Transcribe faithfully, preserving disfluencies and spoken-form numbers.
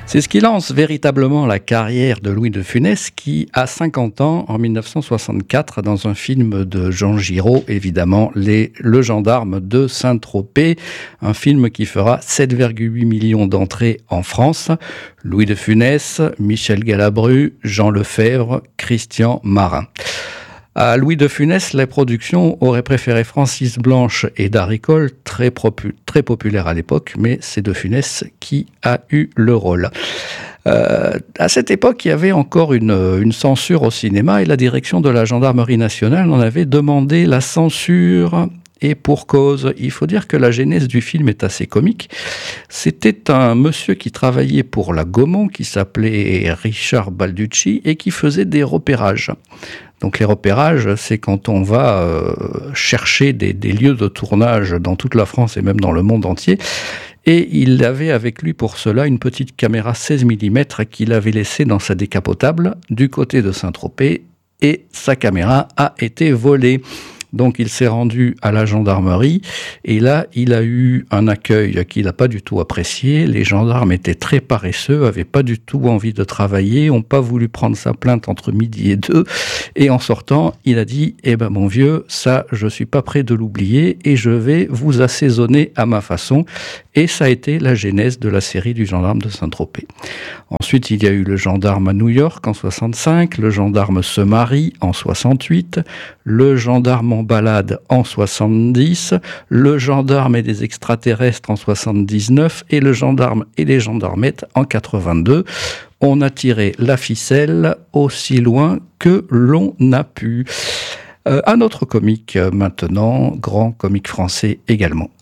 C'est ce qui lance véritablement la carrière de Louis de Funès qui a cinquante ans en mille neuf cent soixante-quatre dans un film de Jean Giraud, évidemment les, Le Gendarme de Saint-Tropez, un film qui fera sept virgule huit millions d'entrées en France. Louis de Funès, Michel Galabru, Jean Lefebvre, Christian Marin. À Louis de Funès, les productions auraient préféré Francis Blanche et Darry Cole, très, propu- très populaires à l'époque, mais c'est de Funès qui a eu le rôle. Euh, à cette époque, il y avait encore une, une censure au cinéma et la direction de la Gendarmerie nationale en avait demandé la censure. Et pour cause, il faut dire que la genèse du film est assez comique. C'était un monsieur qui travaillait pour la Gaumont, qui s'appelait Richard Balducci, et qui faisait des repérages. Donc les repérages, c'est quand on va euh, chercher des, des lieux de tournage dans toute la France et même dans le monde entier. Et il avait avec lui pour cela une petite caméra seize millimètres qu'il avait laissée dans sa décapotable du côté de Saint-Tropez. Et sa caméra a été volée. Donc il s'est rendu à la gendarmerie et là il a eu un accueil qu'il n'a pas du tout apprécié. Les gendarmes étaient très paresseux, avaient pas du tout envie de travailler, ont pas voulu prendre sa plainte entre midi et deux. Et en sortant, il a dit « Eh ben mon vieux, ça je suis pas prêt de l'oublier et je vais vous assaisonner à ma façon ». Et ça a été la genèse de la série du Gendarme de Saint-Tropez. Ensuite, il y a eu le Gendarme à New York en soixante-cinq, le Gendarme se marie en soixante-huit, le Gendarme en balade en soixante-dix, le Gendarme et des extraterrestres en soixante-dix-neuf et le Gendarme et les gendarmettes en quatre-vingt-deux. On a tiré la ficelle aussi loin que l'on a pu. Euh, un autre comique maintenant, grand comique français également.